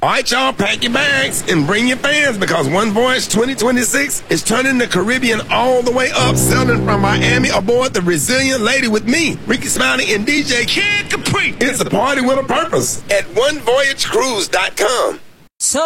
All right, y'all, pack your bags and bring your fans because One Voyage 2026 is turning the Caribbean all the way up, sailing from Miami aboard the Resilient Lady with me, Ricky Smiley, and DJ Kid Capri. It's a party with a purpose at OneVoyageCruise.com.